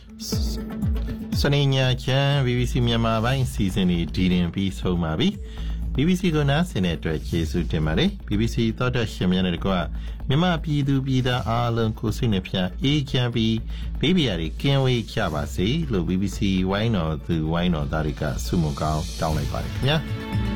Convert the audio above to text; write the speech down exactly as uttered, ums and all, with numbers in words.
စနေညချမ်း B B C မြန်မာပိုင်းစီစဉ်နေဒီရင်ပြီးဆုံးပါပြီ B B C ကိုနားဆင်တဲ့အတွက်ကျေးဇူးတင်ပါတယ် B B C သောတာရှင်များနဲ့တကွမြန်မာပြည်သူပြည်သားအားလုံးကိုစိတ်နှပြအေးချမ်းပြီးဘေးပရာတွေကင်းဝေးကြပါစေလို့ B B C ဝိုင်းတော်သူဝိုင်းတော်သားတွေကဆုမွန်ကောင်းတောင်းလိုက်ပါတယ်ခင်ဗျာ